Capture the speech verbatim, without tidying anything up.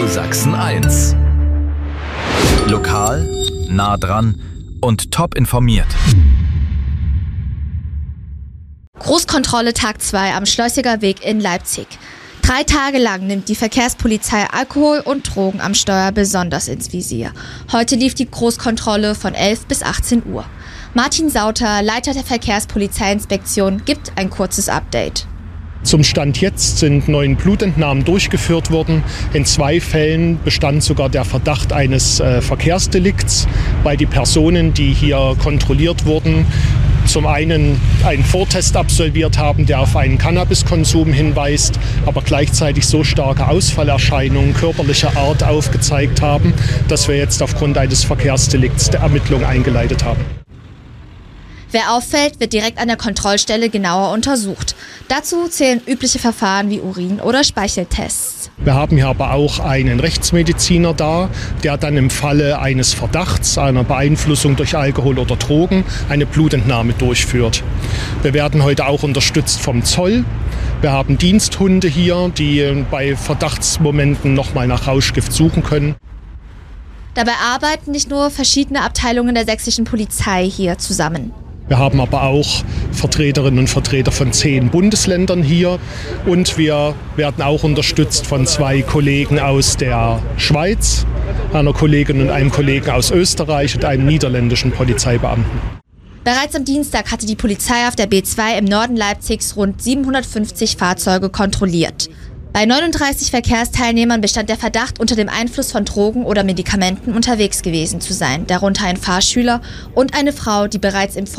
Radio Sachsen eins. Lokal, nah dran und top informiert. Großkontrolle Tag zwei am Schleusiger Weg in Leipzig. Drei Tage lang nimmt die Verkehrspolizei Alkohol und Drogen am Steuer besonders ins Visier. Heute lief die Großkontrolle von elf bis achtzehn Uhr. Martin Sauter, Leiter der Verkehrspolizeiinspektion, gibt ein kurzes Update. Zum Stand jetzt sind neun Blutentnahmen durchgeführt worden. In zwei Fällen bestand sogar der Verdacht eines äh, Verkehrsdelikts, weil die Personen, die hier kontrolliert wurden, zum einen einen Vortest absolviert haben, der auf einen Cannabiskonsum hinweist, aber gleichzeitig so starke Ausfallerscheinungen körperlicher Art aufgezeigt haben, dass wir jetzt aufgrund eines Verkehrsdelikts der Ermittlung eingeleitet haben. Wer auffällt, wird direkt an der Kontrollstelle genauer untersucht. Dazu zählen übliche Verfahren wie Urin- oder Speicheltests. Wir haben hier aber auch einen Rechtsmediziner da, der dann im Falle eines Verdachts, einer Beeinflussung durch Alkohol oder Drogen, eine Blutentnahme durchführt. Wir werden heute auch unterstützt vom Zoll. Wir haben Diensthunde hier, die bei Verdachtsmomenten nochmal nach Rauschgift suchen können. Dabei arbeiten nicht nur verschiedene Abteilungen der sächsischen Polizei hier zusammen. Wir haben aber auch Vertreterinnen und Vertreter von zehn Bundesländern hier und wir werden auch unterstützt von zwei Kollegen aus der Schweiz, einer Kollegin und einem Kollegen aus Österreich und einem niederländischen Polizeibeamten. Bereits am Dienstag hatte die Polizei auf der B zwei im Norden Leipzigs rund siebenhundertfünfzig Fahrzeuge kontrolliert. Bei neununddreißig Verkehrsteilnehmern bestand der Verdacht, unter dem Einfluss von Drogen oder Medikamenten unterwegs gewesen zu sein, darunter ein Fahrschüler und eine Frau, die bereits im